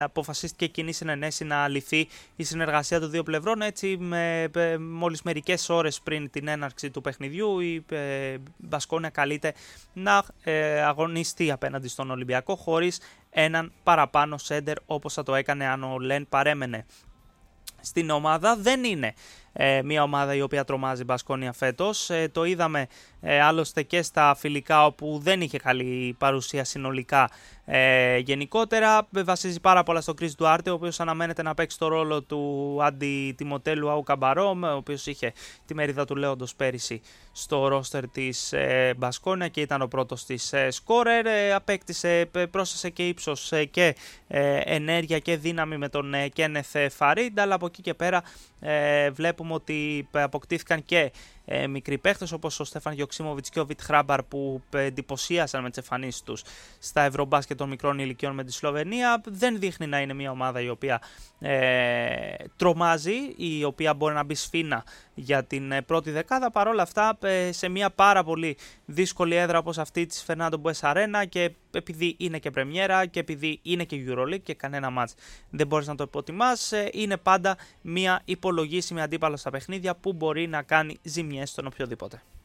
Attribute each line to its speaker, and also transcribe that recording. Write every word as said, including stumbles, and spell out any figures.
Speaker 1: αποφασίστηκε κοινή συνενέση να λυθεί η συνεργασία των δύο πλευρών. Έτσι, με, με, μόλις μερικές ώρες πριν την έναρξη του παιχνιδιού, η ε, Μπασκόνια καλείται να ε, αγωνιστεί απέναντι στον Ολυμπιακό χωρίς έναν παραπάνω σέντερ, όπως θα το έκανε αν ο Λεν παρέμενε στην ομάδα. Δεν είναι ε, μια ομάδα η οποία τρομάζει Μπασκόνια φέτος. Ε, το είδαμε ε, άλλωστε και στα φιλικά, όπου δεν είχε καλή παρουσία συνολικά. Ε, γενικότερα βασίζει πάρα πολλά στον Κρίς Ντουάρτε, ο οποίος αναμένεται να παίξει το ρόλο του αντι-Τιμοτέλου Αου Καμπαρόμ, ο οποίος είχε τη μερίδα του λέοντος πέρυσι στο ρόστερ της ε, Μπασκόνια και ήταν ο πρώτος της ε, σκόρερ. Ε, απέκτησε, πρόσθεσε και ύψος ε, και ε, ενέργεια και δύναμη με τον ε, Κένεθ Φαρίντ, αλλά από εκεί και πέρα ε, βλέπουμε ότι αποκτήθηκαν και Ε, μικροί παίχτες όπως ο Στέφαν Γιοξίμοβιτς και ο Βιτ Χράμπαρ, που εντυπωσίασαν με τις εμφανίσεις τους στα Ευρωμπάσκετ των μικρών ηλικιών με τη Σλοβενία. Δεν δείχνει να είναι μια ομάδα η οποία ε, τρομάζει, η οποία μπορεί να μπει σφήνα για την ε, πρώτη δεκάδα. Παρ' όλα αυτά, ε, σε μια πάρα πολύ δύσκολη έδρα όπως αυτή της Φερνάντο Μπουές Αρένα, και επειδή είναι και πρεμιέρα και επειδή είναι και EuroLeague και κανένα μάτς δεν μπορείς να το υποτιμάς, ε, είναι πάντα μια υπολογίσιμη αντίπαλο στα παιχνίδια που μπορεί να κάνει ζημιές στον οποιοδήποτε.